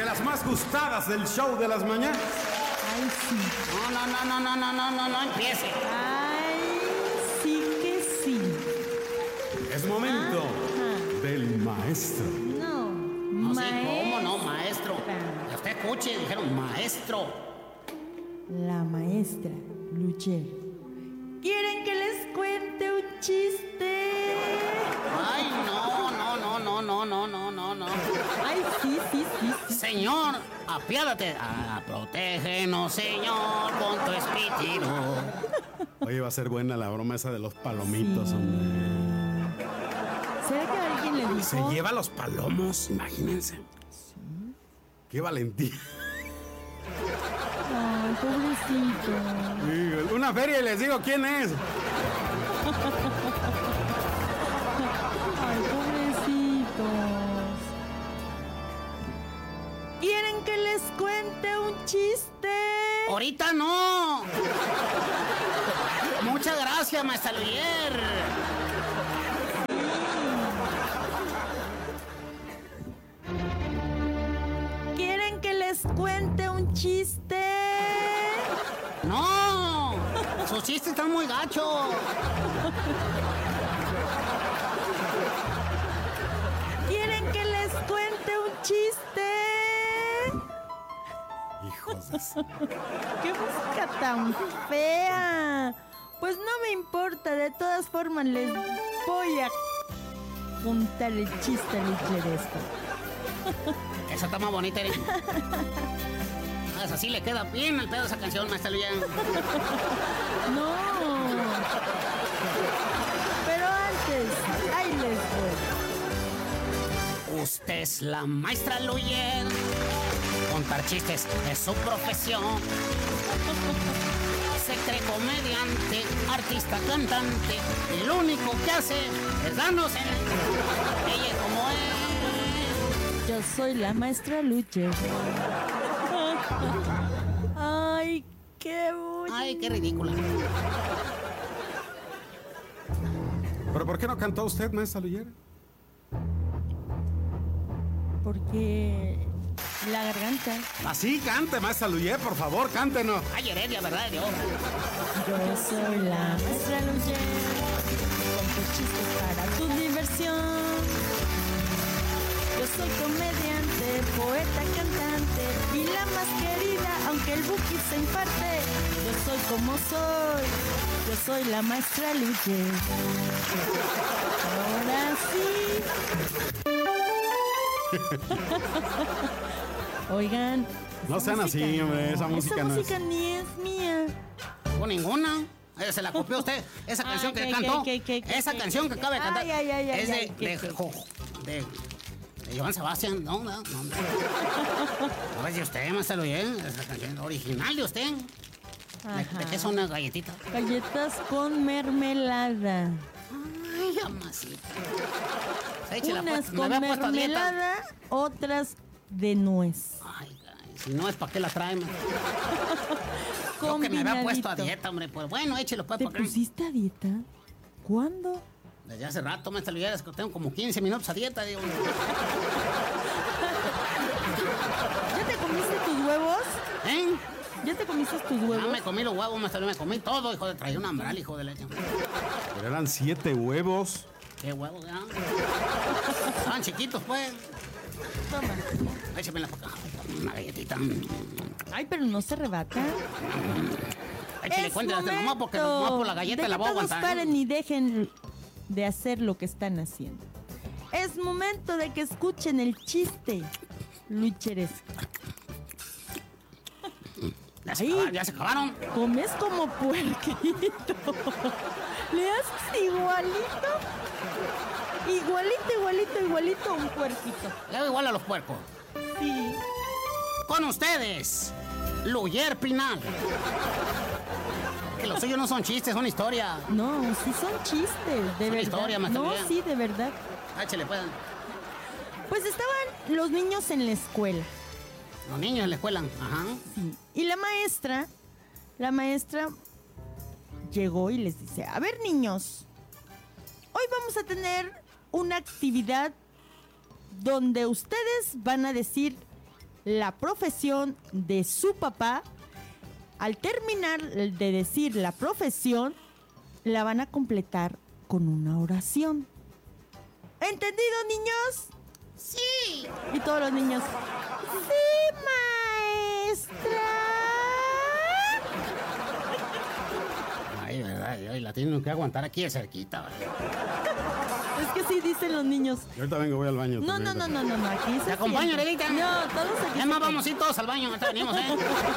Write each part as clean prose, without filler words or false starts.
de las más gustadas del show de las mañanas. Ay, sí. No empiece. Ay, sí que sí. Es momento del maestro. No, No, sí, ¿cómo no, maestro? Usted escuche, dijeron maestro. La maestra Lucher. ¿Quieren que les cuente un chiste? Ay, no. Ay, sí. Señor, apiádate. Protégenos, Señor, con tu espíritu. Oye, va a ser buena la broma esa de los palomitos, Sí. hombre. ¿Será que alguien le dijo? Se lleva los palomos, imagínense. Sí. Qué valentía. Ay, pobrecito. Una feria y les digo quién es. Ay, pobrecitos. ¿Quieren que les cuente un chiste? Ahorita no. Muchas gracias, maestra Luyer. ¿Quieren que les cuente un chiste? No, sus chistes están muy gachos. ¿Quieren que les cuente un chiste? Hijos de su... ¡Qué música tan fea! Pues no me importa, de todas formas les voy a contar el chiste ligeresco. Esa está más bonita, ¿eh? Esa sí le queda bien el pedo a esa canción, maestra Luyer. No. Pero antes, ahí les voy. Usted es la maestra Luyer. Contar chistes es su profesión. Se cree comediante, artista, cantante. Y lo único que hace es darnos en ella como es. Yo soy la maestra Lucher. Ay, qué bonito. Ay, qué ridícula. ¿Pero por qué no cantó usted, maestra Luyer? Porque la garganta. Así cante, maestra Luyer, por favor, cántenos. Ay, Heredia, ¿verdad, Dios? Yo soy la maestra Lucher. Con tus chistes para tu diversión. Yo soy comediante, poeta, cantante y la más querida, aunque el Buki se infarte. Yo soy como soy, yo soy la maestra Lucher. Ahora sí. Oigan. No sean así, hombre, esa música no es. Esa música ni es mía. O ninguna. Se la copió usted. Esa canción que cantó. Esa canción que acaba de cantar. Es de Joan Sebastián. No. A ver si usted, maestra Luyer, esa canción original de usted. ¿De qué son las galletitas? Galletas con mermelada. Ay, amasita. Unas con mermelada, otras de nuez. Ay, si no es para qué la traen. Yo que me había puesto a dieta, hombre. Pues bueno, échelo pues. ¿Te pusiste a dieta? ¿Cuándo? Desde hace rato, maestra Luyer, es que tengo como 15 minutos a dieta, digo. ¿Ya te comiste tus huevos? ¿Eh? ¿Ya te comiste tus huevos? Ya me comí los huevos, maestra Luyer, me comí todo, hijo de... Traía un hambral, hijo de leche. Pero eran 7 huevos. ¿Qué huevos, ya? Estaban chiquitos, pues. Toma. Échame la poca. Una galletita. Ay, pero no se rebata. Échale cuenta nomás porque nomás por la galleta la voy a aguantar. Todos paren y dejen de hacer lo que están haciendo. Es momento de que escuchen el chiste lucheresco. Ya se acabaron. Comes como puerquito. ¿Le haces igualito? Igualito a un puerquito. Le hago igual a los puercos. Sí. Con ustedes, Luyer Pinal. Que los suyos no son chistes, son historia. No, sí son chistes, de Son verdad. historia, más no, también. sí, de verdad. Échale, pues. Pues estaban los niños en la escuela. Los niños en la escuela. Ajá. Sí. Y la maestra llegó y les dice, a ver, niños, hoy vamos a tener una actividad donde ustedes van a decir la profesión de su papá. Al terminar de decir la profesión, la van a completar con una oración. ¿Entendido, niños? Sí. Y todos los niños, ¡sí, maestra! Ay, verdad, y la tienen que aguantar aquí de cerquita. Es que sí dicen los niños. Yo ahorita vengo, voy al baño. No, aquí se ¿Te acompaño, Aurelita? No, todos aquí. Es más, vamos a ir todos al baño, ahorita venimos, ¿eh?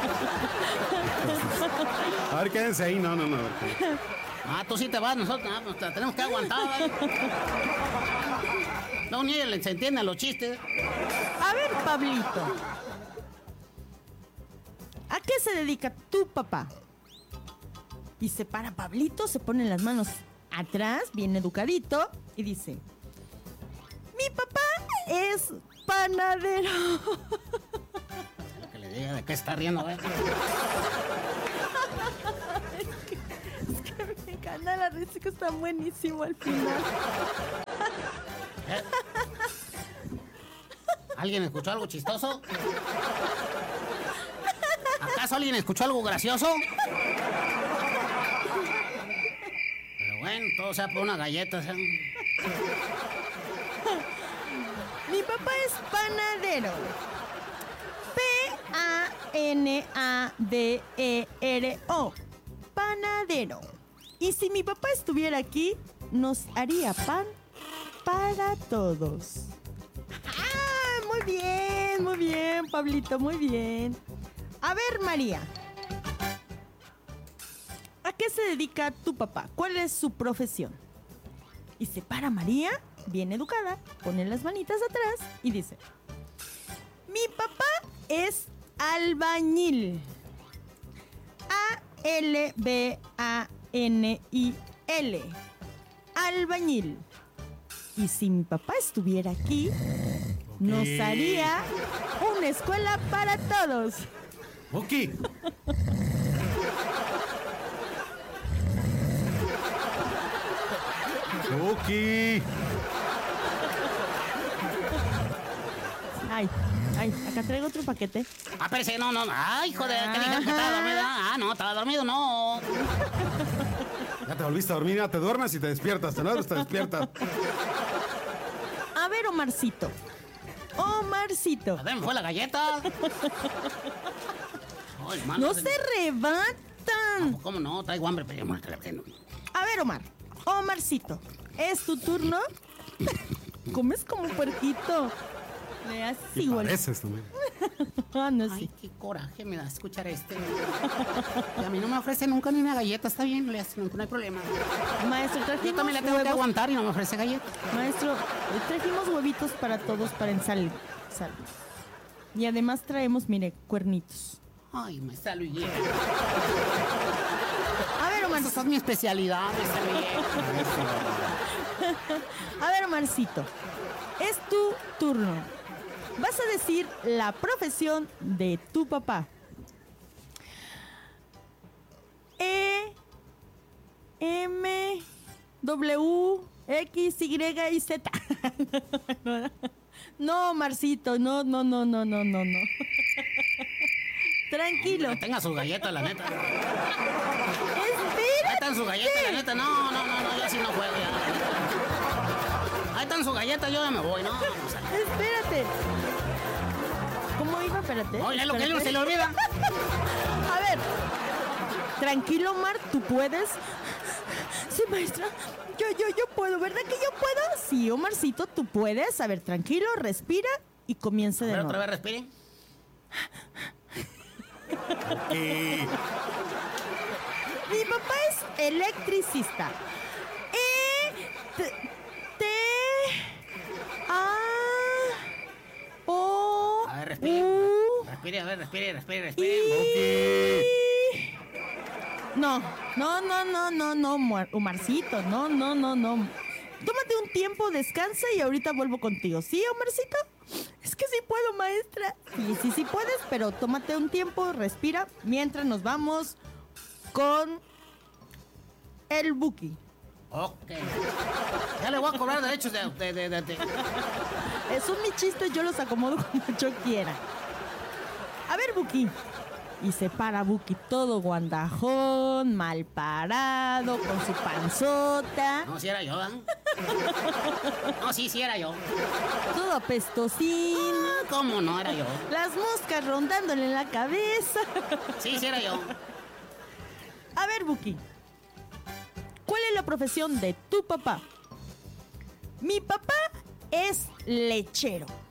A ver, quédense ahí, no. Ah, tú sí te vas, nosotros pues, te tenemos que aguantar, ¿eh? No, ni ellos se entienden los chistes. A ver, Pablito, ¿a qué se dedica tu papá? Y se para Pablito, se pone las manos atrás, bien educadito, y dice: mi papá es panadero. Lo que le diga de qué está riendo, ¿eh? Es que me encanta la risa, que está buenísimo al final. ¿Alguien escuchó algo chistoso? ¿Acaso alguien escuchó algo gracioso? Pero bueno, todo sea por una galleta, ¿sí? Mi papá es panadero. P-A-N-A-D-E-R-O. Panadero. Y si mi papá estuviera aquí, nos haría pan para todos. ¡Ah! Muy bien, Pablito, muy bien. A ver, María, ¿a qué se dedica tu papá? ¿Cuál es su profesión? Y se para María, bien educada, pone las manitas atrás y dice: mi papá es albañil. A-L-B-A-N-I-L. Albañil. Y si mi papá estuviera aquí, nos haría una escuela para todos. Ok. Ok. Ay, acá traigo otro paquete. Ah, espérese, no. Ay, joder, ¿qué dijeron que estaba dormido? Ah, no, estaba dormido, no. Ya te volviste a dormir, ya te duermes y te despiertas. Te duermes, te despiertas. A ver, Omarcito. Omarcito. A ver, me fue la galleta. Ay, mano, No se rebatan. ¿Cómo no? Traigo hambre, pero yo A ver, Omar. Omarcito, ¿es tu turno? Comes como un puerquito. Le haces Y igual. pareces también. Ah, no, Ay, sí. qué coraje me da escuchar este. Y a mí no me ofrece nunca ni una galleta, está bien, no hay problema. Maestro, Yo trajimos también la tengo que huevos. aguantar y no me ofrece galleta. Maestro, trajimos huevitos para todos para ensal. Sal. Y además traemos, mire, cuernitos. Ay, maestra Luis. A ver, Omar. Esa es mi especialidad, maestra Luis. A ver, Omarcito. Es tu turno. Vas a decir la profesión de tu papá. E-M-W-X-Y-Z. No, Marcito, no. Tranquilo. Que tenga sus galletas, la neta. Ahí Espera. están sus galletas, la neta. No, yo así no juego ya. Ahí están sus galletas, yo ya me voy, no. Espérate. ¿Cómo iba? Espérate. Oye, lo que él no se le olvida. A ver. Tranquilo, Omar, tú puedes. Sí, maestra. Yo puedo, ¿verdad que yo puedo? Sí, Omarcito, tú puedes. A ver, tranquilo, respira y comienza de A ver, nuevo. otra vez respire. Mi papá es electricista. O. A ver, respire. Respire, a ver, respire. No, Omarcito, no. Tómate un tiempo, descansa y ahorita vuelvo contigo. ¿Sí, Omarcito? Es que sí puedo, maestra. Sí puedes, pero tómate un tiempo, respira, mientras nos vamos con el Buki. Ok. Ya le voy a cobrar derechos de... Son mis chistes, yo los acomodo como yo quiera. Buki. Y se para Buki todo guandajón, mal parado, con su panzota. No, si era yo, ¿eh? No, sí era yo. Todo apestosín. Ah, ¿cómo no era yo? Las moscas rondándole en la cabeza. Sí era yo. A ver, Buki. ¿Cuál es la profesión de tu papá? Mi papá es lechero.